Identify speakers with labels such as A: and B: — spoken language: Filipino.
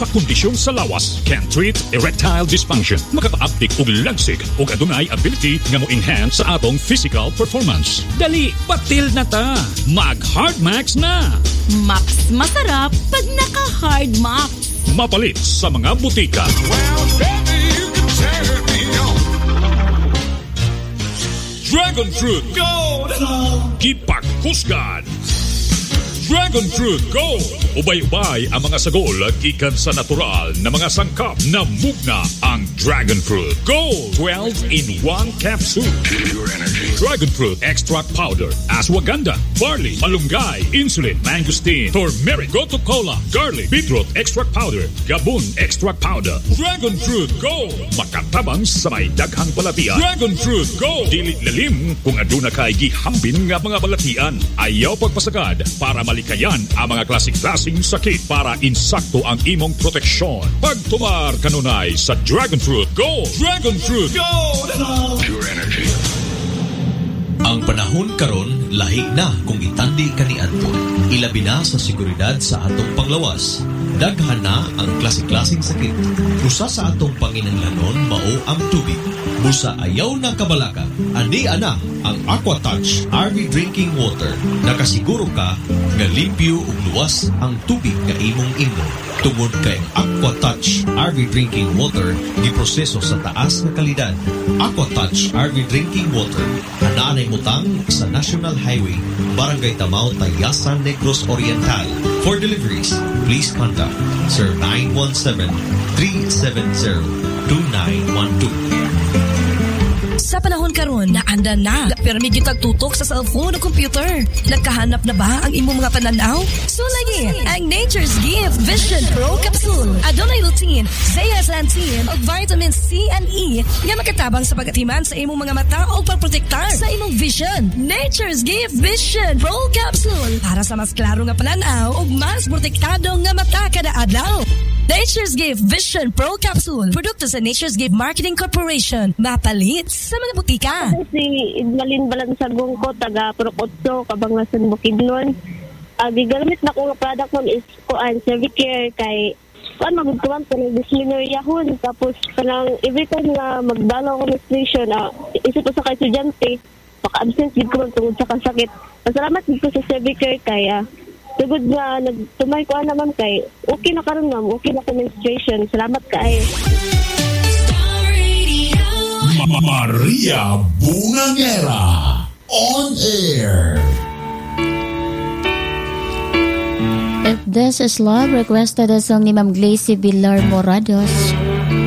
A: makakondisyon sa lawas, can treat erectile dysfunction, makaka-uptik og lagsig ug adunay ability nga mo-enhance sa atong physical performance. Dali, patil na ta. Mag-Hard Max na.
B: Max masarap pag naka-Hard Max.
A: Mapalit sa mga butika.
C: Well, baby, you can turn me on.
A: Dragon Fruit Gold! Gipak Husgan! Dragon Fruit Gold! Ubay-ubay ang mga sagol gikan sa natural na mga sangkap na mugna ang Dragon Fruit Gold 12 in 1 capsule.
C: Pure energy.
A: Dragon Fruit Extract Powder, Ashwagandha, Barley, Malunggay, Insulin, Mangosteen, Turmeric, Gotu Kola, Garlic, Beetroot Extract Powder, Gabon Extract Powder. Dragon Fruit Gold! Makatabang sa may daghang balatian. Dragon Fruit Gold! Dili lalim kung aduna kay gihambin nga mga balatian. Ayaw pagpasagad para malikayan ang mga klasik-klasing sakit para insakto ang imong proteksyon. Pagtumar kanunay sa Dragon Fruit Gold. Dragon Fruit Gold!
C: Pure energy.
D: Ang panahon karon lahi na kung itandi kaniadto. Ilabi na sa seguridad sa atong panglawas. Daghan na ang klase-klaseng sakit. Usa sa atong panginahanglanon mao ang tubig. Busa ayaw na kabalaka. Andi ana ang AquaTouch RV Drinking Water. Nakasiguro ka nga limpyo ug luwas ang tubig nga imong inom. Tungod kay AquaTouch RV Drinking Water giproseso sa taas nga kalidad. AquaTouch RV Drinking Water ananay mutang sa National Highway, Barangay Tamao, Tayasan, Negros Oriental. For deliveries, please contact Sir 917-370-2912.
E: Sa panahon karon, naanda na. Pero may gitagtutok sa cellphone o computer. Nagkahanap na ba ang imong mga pananaw? So lagi, ang Nature's Gift Vision Pro Capsule. Adonay lutein, zeaxanthin o vitamin C and E nga makatabang sa pagatiman sa imong mga mata o pagprotektar sa imong vision. Nature's Gift Vision Pro Capsule. Para sa mas klaro nga pananaw o mas protektado nga mata kada adlaw. Nature's Gift Vision Pro Capsule. Produkto sa Nature's Gift Marketing Corporation. Mapalit sa mga butika.
F: Si Idmalin Balansagong ko, taga Procotso, Kabangasan, Bukidnon. Gigamit na ko nga product mo is kuan Servicare kay kuan magtuwan ko ng disciplinary tapos kanang every time nga magdalaw ko menstruation isip ko sa kay estudyante maka-absent gid ko tungod sa kasakit. Pasalamat gid ko sa Servicare kay tugod nga nagtumay ko naman kay okay na karon ma'am, okay na ko menstruation. Salamat kay
G: Maria Bungangera on air.
H: If This Is Love, requested a song ni Ma'am Glacy Villar Morados.